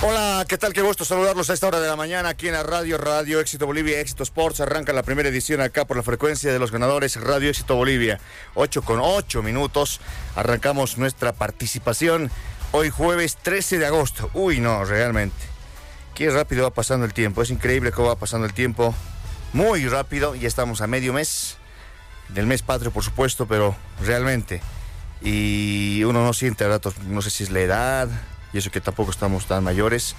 Hola, ¿qué tal? Qué gusto saludarlos a esta hora de la mañana aquí en la Radio Éxito Bolivia, Éxito Sports. Arranca la primera edición acá por la frecuencia de los ganadores Radio Éxito Bolivia. 8:08. Arrancamos nuestra participación hoy jueves 13 de agosto. Uy, no, realmente. Qué rápido va pasando el tiempo. Es increíble cómo va pasando el tiempo. Muy rápido. Ya estamos a medio mes. Del mes patrio, por supuesto, pero realmente. Y uno no siente a ratos, no sé si es la edad, y eso que tampoco estamos tan mayores,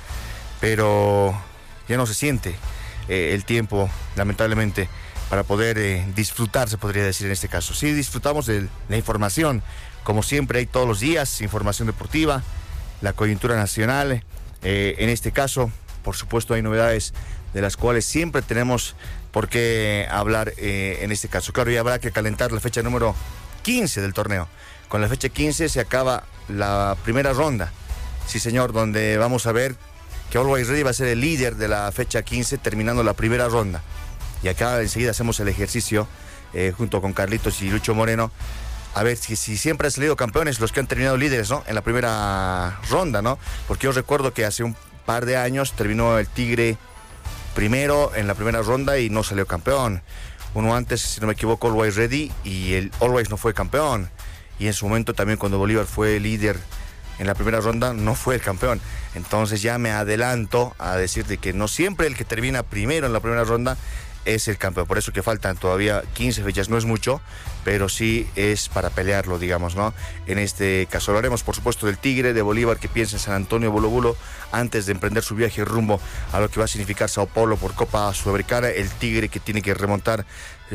pero ya no se siente el tiempo, lamentablemente, para poder disfrutar, se podría decir en este caso. Sí, disfrutamos de la información, como siempre hay todos los días, información deportiva, la coyuntura nacional, en este caso, por supuesto hay novedades de las cuales siempre tenemos por qué hablar en este caso. Claro, ya habrá que calentar la fecha número 15 del torneo. Con la fecha 15 se acaba la primera ronda. Sí, señor, donde vamos a ver que Always Ready va a ser el líder de la fecha 15 terminando la primera ronda. Y acá enseguida hacemos el ejercicio junto con Carlitos y Lucho Moreno. A ver si siempre han salido campeones los que han terminado líderes, ¿no? En la primera ronda, ¿no? Porque yo recuerdo que hace un par de años terminó el Tigre primero en la primera ronda y no salió campeón. Uno antes, si no me equivoco, Always Ready, y el Always no fue campeón. Y en su momento también cuando Bolívar fue líder en la primera ronda no fue el campeón. Entonces ya me adelanto a decirte que no siempre el que termina primero en la primera ronda es el campeón. Por eso que faltan todavía 15 fechas, no es mucho, pero sí es para pelearlo, digamos, ¿no? En este caso hablaremos, por supuesto, del Tigre, de Bolívar, que piensa en San Antonio Bolo Bolo antes de emprender su viaje rumbo a lo que va a significar Sao Paulo por Copa Sudamericana. El Tigre que tiene que remontar,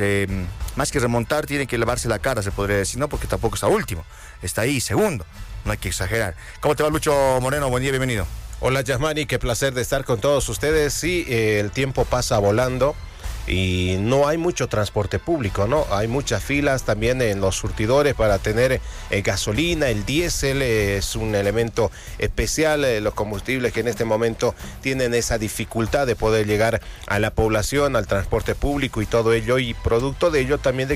más que remontar, tiene que lavarse la cara, se podría decir, ¿no? Porque tampoco está último, está ahí, segundo, no hay que exagerar. ¿Cómo te va, Lucho Moreno? Buen día, bienvenido. Hola, Yasmani, qué placer de estar con todos ustedes. Sí, el tiempo pasa volando y no hay mucho transporte público, ¿no? Hay muchas filas también en los surtidores para tener gasolina. El diésel es un elemento especial, los combustibles que en este momento tienen esa dificultad de poder llegar a la población, al transporte público y todo ello, y producto de ello también de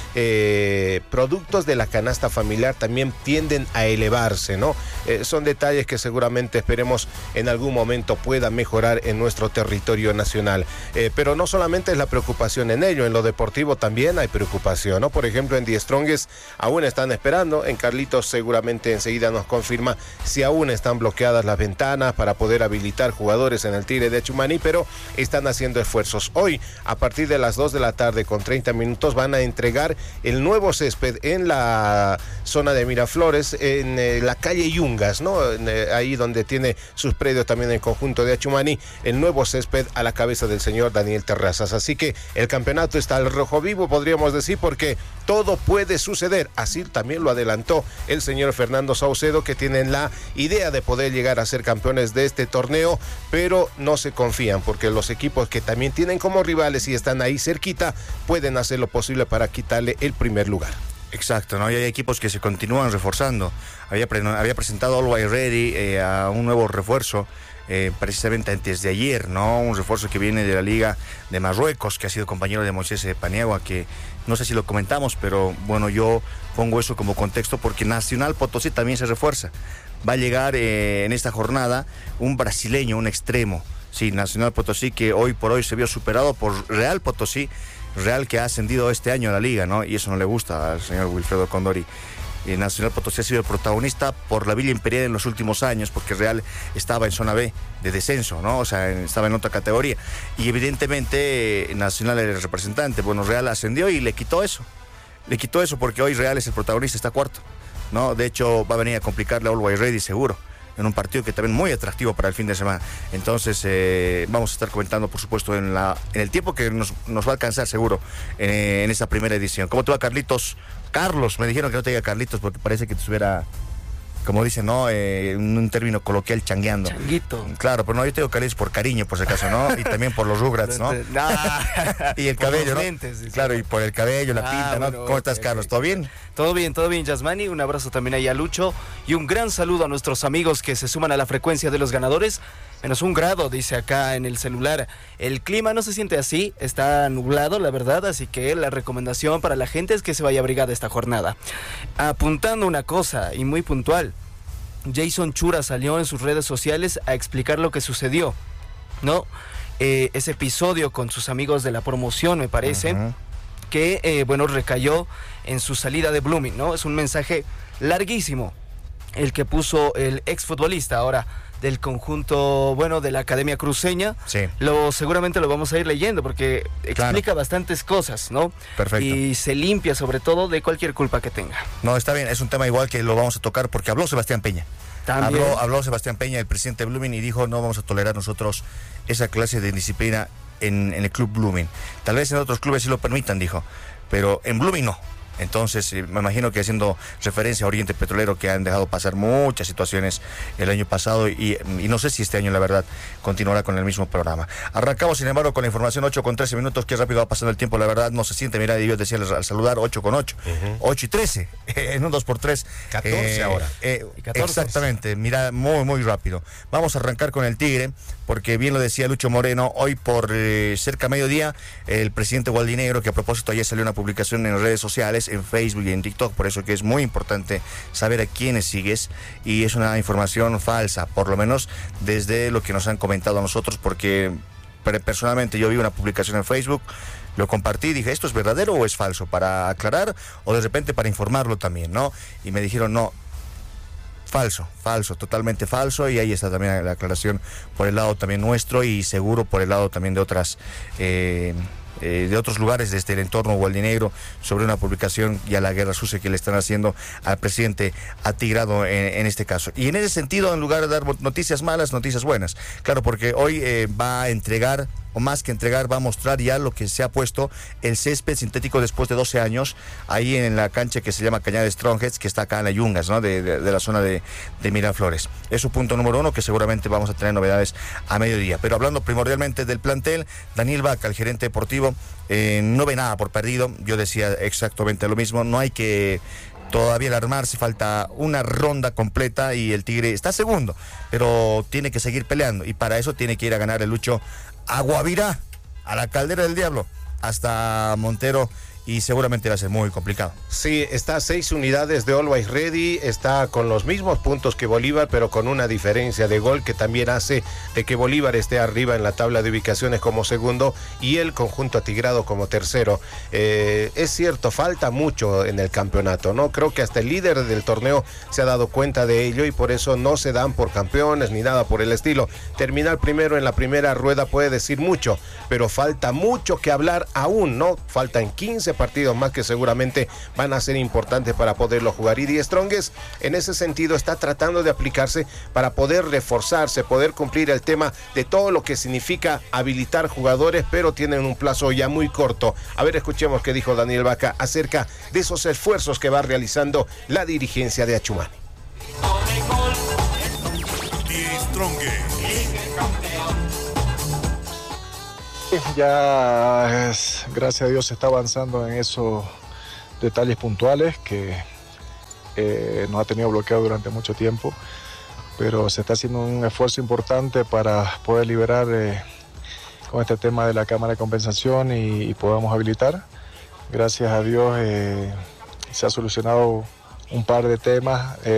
que productos de la canasta familiar también tienden a elevarse, ¿no? Son detalles que seguramente esperemos en algún momento puedan mejorar en nuestro territorio nacional, pero no solamente es la preocupación en ello, en lo deportivo también hay preocupación, ¿no? Por ejemplo, en The Strongest aún están esperando, en Carlitos seguramente enseguida nos confirma si aún están bloqueadas las ventanas para poder habilitar jugadores en el Tigre de Achumaní, pero están haciendo esfuerzos. Hoy, a partir de las 2 de la tarde con 30 minutos, van a entregar el nuevo césped en la zona de Miraflores, en la calle Yungas, ¿no? Ahí donde tiene sus predios también el conjunto de Achumaní, el nuevo césped a la cabeza del señor Daniel Terrazas. Así que el campeonato está al rojo vivo, podríamos decir, porque todo puede suceder. Así también lo adelantó el señor Fernando Saucedo, que tienen la idea de poder llegar a ser campeones de este torneo, pero no se confían, porque los equipos que también tienen como rivales y están ahí cerquita, pueden hacer lo posible para quitarle el primer lugar. Exacto, ¿no? Y hay equipos que se continúan reforzando. Había presentado Always Ready a un nuevo refuerzo, precisamente antes de ayer, ¿no? Un refuerzo que viene de la Liga de Marruecos, que ha sido compañero de Moisés Paniagua, que no sé si lo comentamos, pero bueno, yo pongo eso como contexto porque Nacional Potosí también se refuerza. Va a llegar en esta jornada un brasileño, un extremo, sí, Nacional Potosí, que hoy por hoy se vio superado por Real Potosí, Real que ha ascendido este año a la liga, ¿no? Y eso no le gusta al señor Wilfredo Condori. Nacional Potosí ha sido el protagonista por la Villa Imperial en los últimos años, porque Real estaba en zona B de descenso, ¿no? O sea, estaba en otra categoría. Y evidentemente Nacional era el representante. Bueno, Real ascendió y le quitó eso. Le quitó eso porque hoy Real es el protagonista, está cuarto, ¿no? De hecho, va a venir a complicarle a Always Ready seguro, en un partido que también muy atractivo para el fin de semana. Entonces vamos a estar comentando, por supuesto, en el tiempo que nos va a alcanzar seguro en esta primera edición. ¿Cómo te va, Carlitos? Carlos, me dijeron que no te diga Carlitos porque parece que te estuviera, como dicen, ¿no? Un término coloquial, changueando. Changuito. Claro, pero no, yo te digo Carlitos por cariño, por si acaso, ¿no? Y también por los Rugrats, ¿no? Y el cabello, ¿no? Lentes, sí, claro, y por el cabello, la pinta, ¿no? Bueno, ¿Cómo estás, Carlos? ¿Todo bien? Todo bien, Yasmani. Un abrazo también ahí a Lucho y un gran saludo a nuestros amigos que se suman a la frecuencia de los ganadores. -1 grado, dice acá en el celular. El clima no se siente así, está nublado, la verdad, así que la recomendación para la gente es que se vaya abrigada esta jornada. Apuntando una cosa y muy puntual. Jason Chura salió en sus redes sociales a explicar lo que sucedió, ¿no? Ese episodio con sus amigos de la promoción, me parece, que, bueno, recayó en su salida de Blooming, ¿no? Es un mensaje larguísimo el que puso el exfutbolista ahora del conjunto, bueno, de la Academia Cruceña. Sí. Seguramente lo vamos a ir leyendo porque explica bastantes cosas, ¿no? Perfecto. Y se limpia sobre todo de cualquier culpa que tenga. No, está bien, es un tema igual que lo vamos a tocar porque habló Sebastián Peña. También. Habló Sebastián Peña, el presidente de Blooming, y dijo: no vamos a tolerar nosotros esa clase de disciplina en el club Blooming. Tal vez en otros clubes sí lo permitan, dijo, pero en Blooming no. Entonces, me imagino que haciendo referencia a Oriente Petrolero, que han dejado pasar muchas situaciones el año pasado y no sé si este año, la verdad, continuará con el mismo programa. Arrancamos, sin embargo, con la información 8:13. Qué rápido va pasando el tiempo, la verdad, no se siente. Mira, yo decía al saludar 8:08, 8:13, en un 2x3. 14 ahora. 14. Exactamente, mira, muy, muy rápido. Vamos a arrancar con el Tigre, porque bien lo decía Lucho Moreno, hoy por cerca mediodía, el presidente Gualdinegro, que a propósito ayer salió una publicación en redes sociales, en Facebook y en TikTok, por eso que es muy importante saber a quiénes sigues, y es una información falsa, por lo menos desde lo que nos han comentado a nosotros, porque personalmente yo vi una publicación en Facebook, lo compartí, dije, ¿esto es verdadero o es falso? Para aclarar o de repente para informarlo también, ¿no? Y me dijeron, no, falso, totalmente falso, y ahí está también la aclaración por el lado también nuestro y seguro por el lado también de otras de otros lugares desde el entorno gualdinegro sobre una publicación y a la guerra sucia que le están haciendo al presidente atigrado en este caso. Y en ese sentido, en lugar de dar noticias malas, noticias buenas. Claro, porque hoy va a entregar, o más que entregar, va a mostrar ya lo que se ha puesto, el césped sintético después de 12 años, ahí en la cancha que se llama Cañada Strongheads, que está acá en la Yungas, ¿no? de la zona de Miraflores. Es su punto número 1, que seguramente vamos a tener novedades a mediodía. Pero hablando primordialmente del plantel, Daniel Vaca, el gerente deportivo, no ve nada por perdido. Yo decía exactamente lo mismo, no hay que todavía alarmarse, falta una ronda completa y el Tigre está segundo, pero tiene que seguir peleando, y para eso tiene que ir a ganar el Lucho a Guavirá, a la Caldera del Diablo, hasta Montero, y seguramente va a ser muy complicado. Sí, está a 6 unidades de Always Ready, está con los mismos puntos que Bolívar, pero con una diferencia de gol que también hace de que Bolívar esté arriba en la tabla de ubicaciones como segundo y el conjunto atigrado como tercero. Es cierto, falta mucho en el campeonato, ¿no? Creo que hasta el líder del torneo se ha dado cuenta de ello y por eso no se dan por campeones ni nada por el estilo. Terminar primero en la primera rueda puede decir mucho, pero falta mucho que hablar aún, ¿no? Faltan 15 partidos más que seguramente van a ser importantes para poderlo jugar, y Die Strongest en ese sentido está tratando de aplicarse para poder reforzarse, poder cumplir el tema de todo lo que significa habilitar jugadores, pero tienen un plazo ya muy corto. A ver, escuchemos qué dijo Daniel Vaca acerca de esos esfuerzos que va realizando la dirigencia de Achumani. Die Strongest. Ya gracias a Dios se está avanzando en esos detalles puntuales que nos ha tenido bloqueado durante mucho tiempo, pero se está haciendo un esfuerzo importante para poder liberar con este tema de la cámara de compensación y podamos habilitar. Gracias a Dios se ha solucionado un par de temas.